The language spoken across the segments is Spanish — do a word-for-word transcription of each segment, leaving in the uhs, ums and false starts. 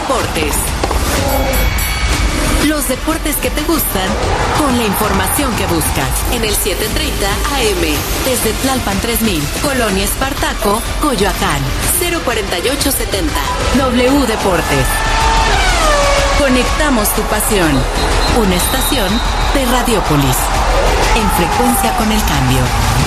Deportes. Los deportes que te gustan con la información que buscas en el siete treinta A M desde Tlalpan tres mil, Colonia Espartaco, Coyoacán, cero cuarenta y ocho setenta. W Deportes. Conectamos tu pasión. Una estación de Radiopolis. En frecuencia con el cambio.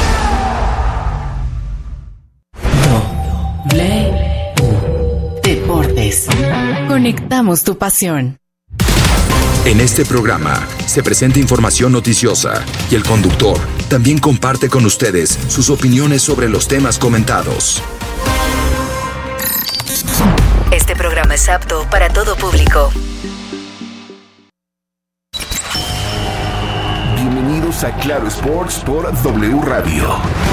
W Deportes. Conectamos tu pasión. En este programa se presenta información noticiosa y el conductor también comparte con ustedes sus opiniones sobre los temas comentados. Este programa es apto para todo público. Bienvenidos a Claro Sports por W Radio.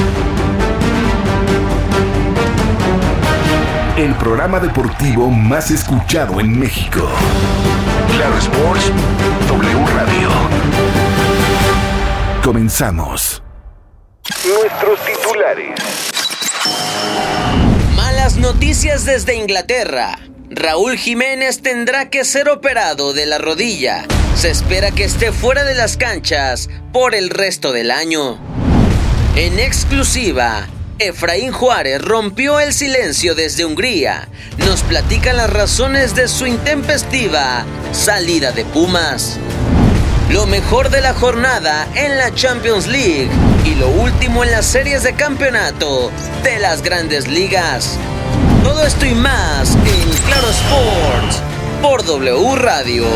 El programa deportivo más escuchado en México. Claro Sports, W Radio. Comenzamos. Nuestros titulares. Malas noticias desde Inglaterra. Raúl Jiménez tendrá que ser operado de la rodilla. Se espera que esté fuera de las canchas por el resto del año. En exclusiva, Efraín Juárez rompió el silencio desde Hungría. Nos platican las razones de su intempestiva salida de Pumas. Lo mejor de la jornada en la Champions League y lo último en las series de campeonato de las grandes ligas. Todo esto y más en Claro Sports por W Radio.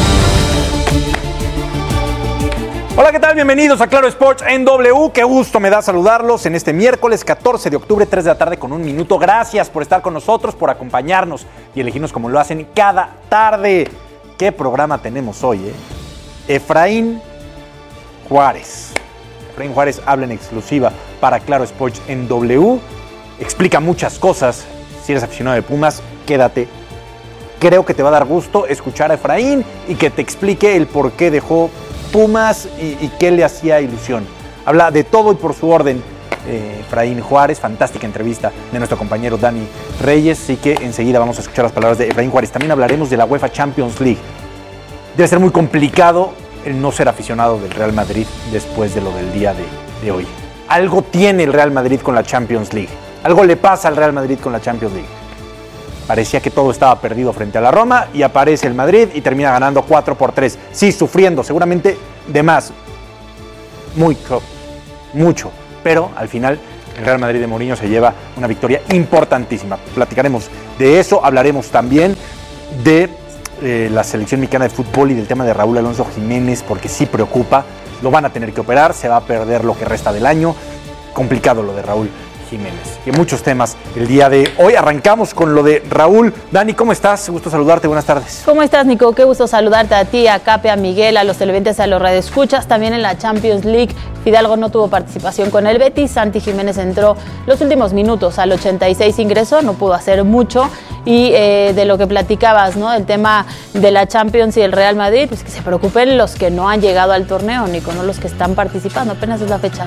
Hola, ¿qué tal? Bienvenidos a Claro Sports en W. Qué gusto me da saludarlos en este miércoles catorce de octubre, tres de la tarde con un minuto. Gracias por estar con nosotros, por acompañarnos y elegirnos como lo hacen cada tarde. ¿Qué programa tenemos hoy, eh? Efraín Juárez. Efraín Juárez habla en exclusiva para Claro Sports en W. Explica muchas cosas. Si eres aficionado de Pumas, quédate. Creo que te va a dar gusto escuchar a Efraín y que te explique el por qué dejó Pumas y, y qué le hacía ilusión. Habla de todo y por su orden. eh, Efraín Juárez, fantástica entrevista de nuestro compañero Dani Reyes, así que enseguida vamos a escuchar las palabras de Efraín Juárez. También hablaremos de la UEFA Champions League. Debe ser muy complicado el no ser aficionado del Real Madrid después de lo del día de, de hoy. Algo tiene el Real Madrid con la Champions League. Algo le pasa al Real Madrid con la Champions League. Parecía que todo estaba perdido frente a la Roma y aparece el Madrid y termina ganando cuatro por tres. Sí, sufriendo, seguramente de más. Mucho, mucho. Pero al final el Real Madrid de Mourinho se lleva una victoria importantísima. Platicaremos de eso, hablaremos también de eh, la selección mexicana de fútbol y del tema de Raúl Alonso Jiménez, porque sí preocupa. Lo van a tener que operar, se va a perder lo que resta del año. Complicado lo de Raúl Jiménez. Y muchos temas el día de hoy. Arrancamos con lo de Raúl. Dani, ¿cómo estás? Gusto saludarte. Buenas tardes. ¿Cómo estás, Nico? Qué gusto saludarte a ti, a Cape, a Miguel, a los televidentes, a los radioescuchas. También en la Champions League, Fidalgo no tuvo participación con el Betis. Santi Jiménez entró los últimos minutos. Al ochenta y seis ingresó, no pudo hacer mucho. Y eh, de lo que platicabas, ¿no? El tema de la Champions y el Real Madrid, pues que se preocupen los que no han llegado al torneo, Nico, no los que están participando. Apenas es la fecha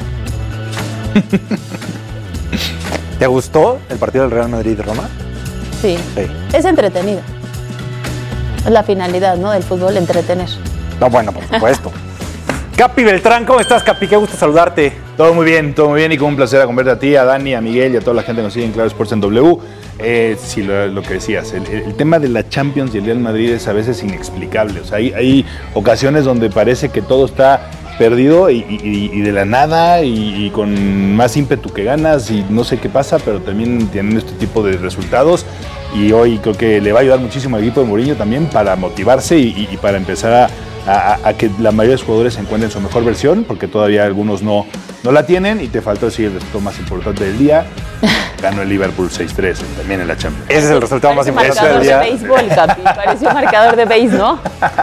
dos. ¿Te gustó el partido del Real Madrid-Roma? Sí. sí. Es entretenido. Es la finalidad, ¿no? Del fútbol, entretener. No, bueno, por supuesto. Capi Beltrán, ¿cómo estás, Capi? Qué gusto saludarte. Todo muy bien, todo muy bien y con un placer acompañarte a ti, a Dani, a Miguel y a toda la gente que nos sigue en Claro Sports en W. Eh, sí, lo, lo que decías, el, el tema de la Champions y el Real Madrid es a veces inexplicable. O sea, hay, hay ocasiones donde parece que todo está perdido y, y, y de la nada y, y con más ímpetu que ganas y no sé qué pasa, pero también tienen este tipo de resultados y hoy creo que le va a ayudar muchísimo al equipo de Mourinho también para motivarse y, y para empezar a, a, a que la mayoría de los jugadores encuentren su mejor versión, porque todavía algunos no, no la tienen y te falta decir el resultado más importante del día. Ganó el Liverpool seis tres también en la Champions. Ese es el resultado más importante del día. Parece un marcador de béisbol, Capi, parece un marcador de béis, ¿no?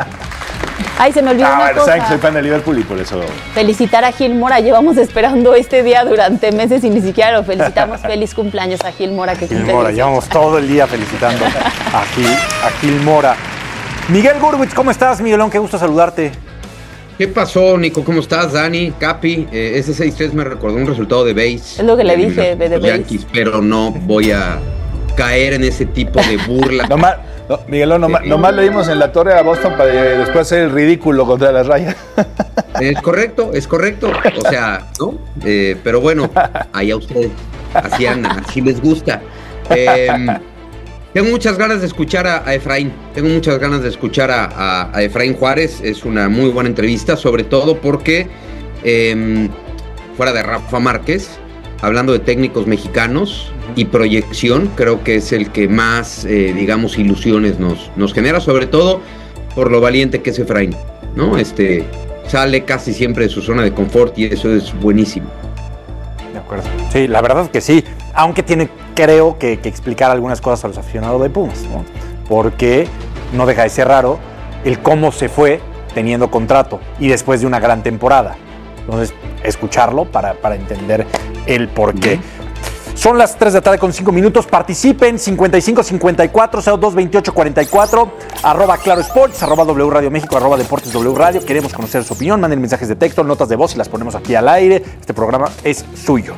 Ay, se me olvidó ah, una bueno, cosa. saben que soy fan de Liverpool y por eso... Felicitar a Gil Mora. Llevamos esperando este día durante meses y ni siquiera lo felicitamos. Feliz cumpleaños a Gil Mora. Que Gil Mora, llevamos todo el día felicitando a Gil, a Gil Mora. Miguel Gurwitz, ¿cómo estás, Miguelón? Qué gusto saludarte. ¿Qué pasó, Nico? ¿Cómo estás, Dani? Capi, eh, ese seis tres me recordó un resultado de base. Es lo que le dije, de, de Yankees, pero no voy a caer en ese tipo de burla. No, más, No, Miguelón, nomás, nomás le dimos en la torre a Boston para después hacer el ridículo contra las Rayas. Es correcto, es correcto. O sea, ¿no? Eh, pero bueno, allá ustedes, así andan, así les gusta. Eh, tengo muchas ganas de escuchar a, a Efraín, tengo muchas ganas de escuchar a, a, a Efraín Juárez. Es una muy buena entrevista, sobre todo porque, eh, fuera de Rafa Márquez, hablando de técnicos mexicanos y proyección, creo que es el que más, eh, digamos, ilusiones nos, nos genera, sobre todo por lo valiente que es Efraín, ¿no? Este, sale casi siempre de su zona de confort y eso es buenísimo. De acuerdo. Sí, la verdad es que sí, aunque tiene, creo, que, que explicar algunas cosas a los aficionados de Pumas, ¿no? Porque no deja de ser raro el cómo se fue teniendo contrato y después de una gran temporada. Entonces, escucharlo para, para entender el porqué. Bien. Son las tres de la tarde con cinco minutos. Participen cincuenta y cinco cincuenta y cuatro cero dos veintiocho cuarenta y cuatro, arroba Claro Sports, arroba W Radio México, arroba Deportes W Radio. Queremos conocer su opinión. Manden mensajes de texto, notas de voz y las ponemos aquí al aire. Este programa es suyo.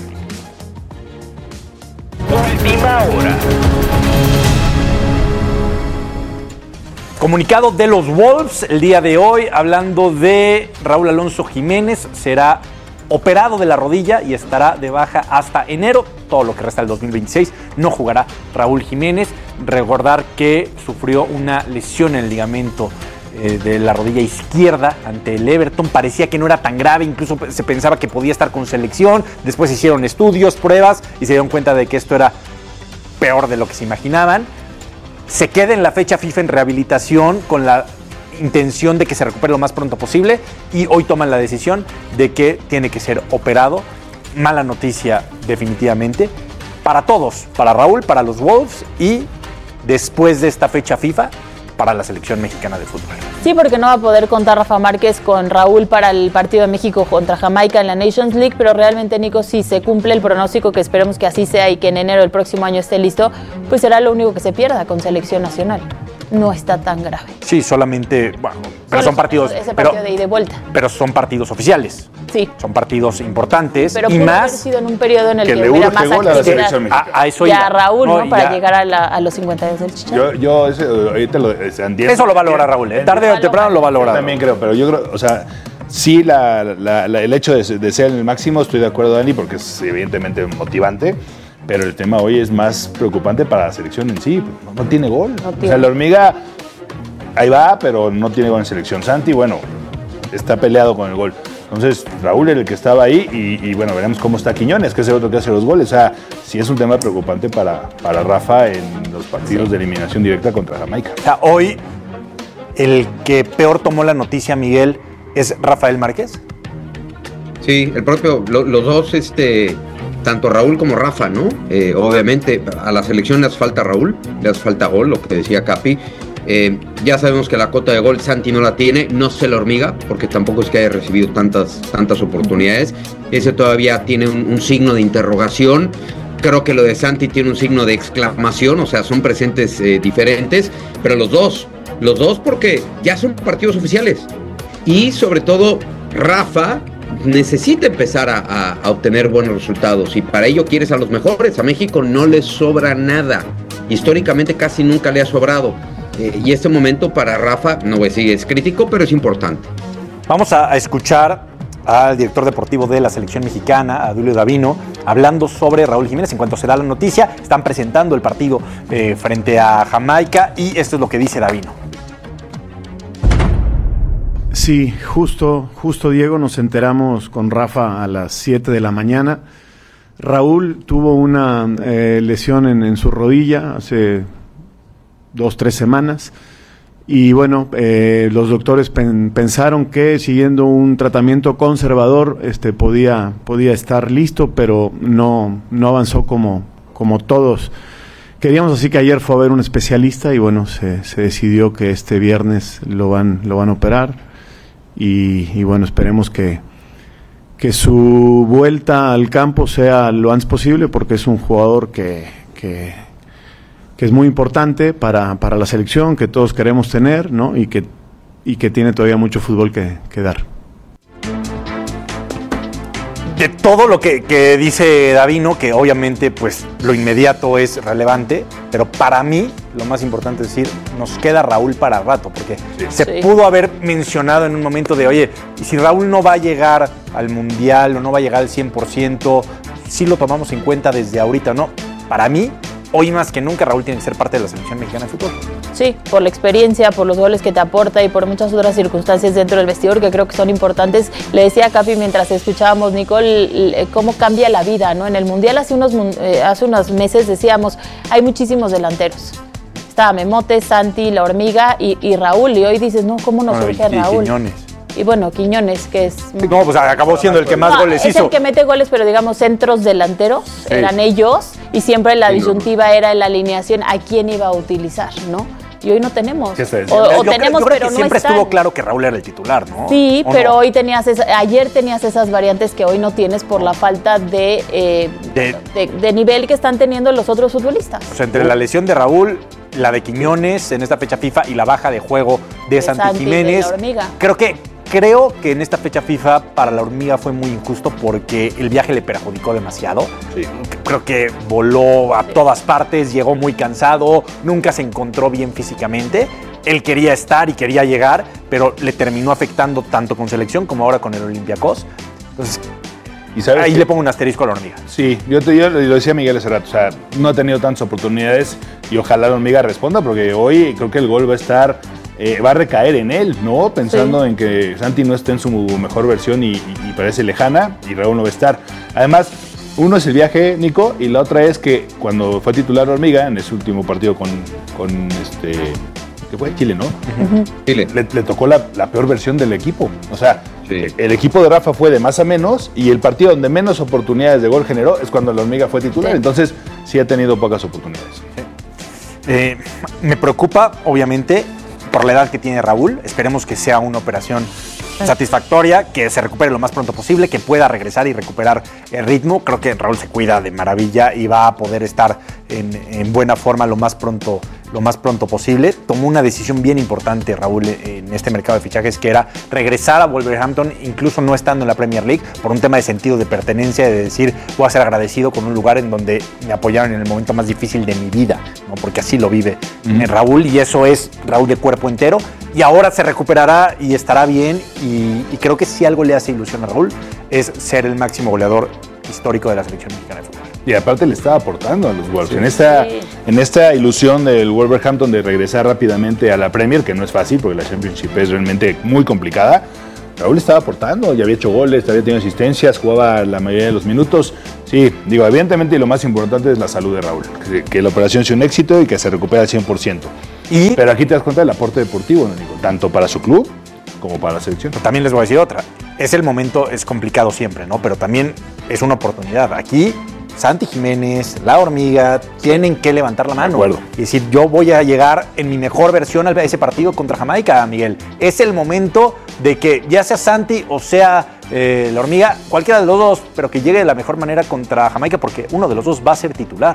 Última hora. Comunicado de los Wolves el día de hoy, hablando de Raúl Alonso Jiménez, será operado de la rodilla y estará de baja hasta enero, todo lo que resta del dos mil veintiséis. No jugará Raúl Jiménez. Recordar que sufrió una lesión en el ligamento eh, de la rodilla izquierda ante el Everton. Parecía que no era tan grave, incluso se pensaba que podía estar con selección. Después hicieron estudios, pruebas y se dieron cuenta de que esto era peor de lo que se imaginaban. Se queda en la fecha FIFA en rehabilitación con la intención de que se recupere lo más pronto posible y hoy toman la decisión de que tiene que ser operado. Mala noticia definitivamente para todos, para Raúl, para los Wolves y después de esta fecha FIFA para la selección mexicana de fútbol. Sí, porque no va a poder contar Rafa Márquez con Raúl para el partido de México contra Jamaica en la Nations League, pero realmente, Nico, si se cumple el pronóstico, que esperemos que así sea y que en enero del próximo año esté listo, pues será lo único que se pierda con selección nacional. No está tan grave. Sí, solamente, bueno, pero Solo son partidos, ese pero, partido de ida y vuelta. Pero son partidos oficiales. Sí. Son partidos importantes pero y pudo más haber sido en un periodo en el que, que, que hubiera más actividad. A, a eso y iba. a Raúl, ¿no? no Para ya. llegar a, la, a los cincuenta años del Chicharito. Yo, yo ese, ahorita lo, ese, Eso lo valora Raúl, ¿eh? Tarde o temprano lo valora. Yo también creo, pero yo creo, o sea, sí, la, la, la, el hecho de, de ser el máximo, estoy de acuerdo, Dani, porque es evidentemente motivante. Pero el tema hoy es más preocupante para la selección en sí. No, no tiene gol. No tiene. O sea, la hormiga ahí va, pero no tiene gol en selección. Santi, bueno, está peleado con el gol. Entonces, Raúl era el que estaba ahí y, y bueno, veremos cómo está Quiñones, que es el otro que hace los goles. O sea, sí es un tema preocupante para, para Rafa en los partidos sí. de eliminación directa contra Jamaica. O sea, hoy el que peor tomó la noticia, Miguel, es Rafael Márquez. Sí, el propio, lo, los dos, este, tanto Raúl como Rafa, ¿no? Eh, obviamente a la selección le hace falta Raúl, le hace falta gol, lo que decía Capi. Eh, ya sabemos que la cota de gol Santi no la tiene, no se la hormiga, porque tampoco es que haya recibido tantas, tantas oportunidades. Ese todavía tiene un, un signo de interrogación. Creo que lo de Santi tiene un signo de exclamación, o sea, son presentes eh, diferentes, pero los dos, los dos porque ya son partidos oficiales. Y sobre todo, Rafa necesita empezar a, a, a obtener buenos resultados y para ello quieres a los mejores. A México no le sobra nada, históricamente casi nunca le ha sobrado. Eh, y este momento para Rafa, no voy a decir es crítico, pero es importante. Vamos a, a escuchar al director deportivo de la selección mexicana, a Duilio Davino, hablando sobre Raúl Jiménez. En cuanto se da la noticia, están presentando el partido eh, frente a Jamaica y esto es lo que dice Davino. Sí, justo, justo Diego, nos enteramos con Rafa a las siete de la mañana. Raúl tuvo una eh, lesión en, en su rodilla hace dos, tres semanas. Y bueno, eh, los doctores pen, pensaron que siguiendo un tratamiento conservador este, podía, podía estar listo, pero no, no avanzó como, como todos queríamos. Así que ayer fue a ver un especialista y bueno, se, se decidió que este viernes lo van, lo van a operar. Y, y bueno, esperemos que, que su vuelta al campo sea lo antes posible, porque es un jugador que... que que es muy importante para, para la selección, que todos queremos tener, ¿no? Y que, y que tiene todavía mucho fútbol que, que dar. de todo lo que, que dice Davino, que obviamente pues lo inmediato es relevante, pero para mí lo más importante es decir, nos queda Raúl para rato, porque sí. se sí. pudo haber mencionado en un momento de, oye, y si Raúl no va a llegar al Mundial o no va a llegar al cien por ciento, sí lo tomamos en cuenta desde ahorita, ¿no? Para mí, hoy más que nunca Raúl tiene que ser parte de la selección mexicana de fútbol. Sí, por la experiencia, por los goles que te aporta y por muchas otras circunstancias dentro del vestidor que creo que son importantes. Le decía a Capi mientras escuchábamos, Nicole, cómo cambia la vida, ¿no? En el Mundial hace unos, eh, hace unos meses decíamos, hay muchísimos delanteros. Estaba Memote, Santi, La Hormiga y, y Raúl. Y hoy dices, no, ¿cómo nos surge bueno, Raúl? Quiñones. Y bueno, Quiñones, que es... No, pues acabó siendo el que más no, goles es hizo. Es el que mete goles, pero digamos, centros delanteros, sí. eran ellos, y siempre la disyuntiva sí, no. era en la alineación a quién iba a utilizar, ¿no? Y hoy no tenemos. ¿Qué o, o yo tenemos, creo, yo creo pero que no siempre están. estuvo claro que Raúl era el titular, ¿no? Sí, pero no? hoy tenías, esa, ayer tenías esas variantes que hoy no tienes por la falta de, eh, de, de, de nivel que están teniendo los otros futbolistas. O sea, entre la lesión de Raúl, la de Quiñones en esta fecha FIFA y la baja de juego de, de Santi, Santi Jiménez, de La Hormiga. Creo que Creo que en esta fecha FIFA para La Hormiga fue muy injusto porque el viaje le perjudicó demasiado. Sí. Creo que voló a sí. todas partes, llegó muy cansado, nunca se encontró bien físicamente. Él quería estar y quería llegar, pero le terminó afectando tanto con selección como ahora con el Olympiacos. Entonces, ¿y sabes ahí qué? Le pongo un asterisco a La Hormiga. Sí, yo, te, yo lo decía a Miguel hace rato, o sea, no ha tenido tantas oportunidades y ojalá La Hormiga responda porque hoy creo que el gol va a estar... Eh, va a recaer en él, ¿no? Pensando sí. en que Santi no esté en su mejor versión y, y, y parece lejana y Raúl no va a estar. Además, uno es el viaje, Nico, y la otra es que cuando fue titular La Hormiga, en ese último partido con, con este, que fue Chile, ¿no? Uh-huh. Chile. Le, le tocó la, la peor versión del equipo. O sea, sí. el equipo de Rafa fue de más a menos y el partido donde menos oportunidades de gol generó es cuando La Hormiga fue titular. Sí. Entonces, sí ha tenido pocas oportunidades. Sí. Eh, me preocupa, obviamente, por la edad que tiene Raúl. Esperemos que sea una operación satisfactoria, que se recupere lo más pronto posible, que pueda regresar y recuperar el ritmo. Creo que Raúl se cuida de maravilla y va a poder estar en, en buena forma lo más pronto lo más pronto posible. Tomó una decisión bien importante Raúl en este mercado de fichajes, que era regresar a Wolverhampton, incluso no estando en la Premier League, por un tema de sentido de pertenencia, de decir, voy a ser agradecido con un lugar en donde me apoyaron en el momento más difícil de mi vida, ¿no? Porque así lo vive mm. Raúl, y eso es Raúl de cuerpo entero, y ahora se recuperará y estará bien, y, y creo que si algo le hace ilusión a Raúl es ser el máximo goleador histórico de la selección mexicana de fútbol. Y aparte le estaba aportando a los Wolves. Sí. En, esta, sí. en esta ilusión del Wolverhampton de regresar rápidamente a la Premier, que no es fácil porque la Championship es realmente muy complicada, Raúl estaba aportando, ya había hecho goles, había tenido asistencias, jugaba la mayoría de los minutos. Sí, digo, evidentemente lo más importante es la salud de Raúl, que, que la operación sea un éxito y que se recupere al cien por ciento. ¿Y? Pero aquí te das cuenta del aporte deportivo, ¿no, Nico? Tanto para su club como para la selección. También les voy a decir otra. Es el momento, es complicado siempre, ¿no? Pero también es una oportunidad. Aquí Santi Jiménez, La Hormiga, tienen que levantar la mano. De acuerdo. Y decir, yo voy a llegar en mi mejor versión a ese partido contra Jamaica, Miguel. Es el momento de que ya sea Santi o sea eh, La Hormiga, cualquiera de los dos, pero que llegue de la mejor manera contra Jamaica, porque uno de los dos va a ser titular.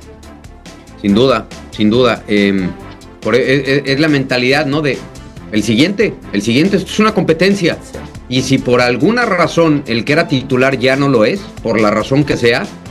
Sin duda, sin duda. Eh, por, es, es la mentalidad, ¿no? De el siguiente, el siguiente, esto es una competencia. Sí. Y si por alguna razón el que era titular ya no lo es, por la razón que sea,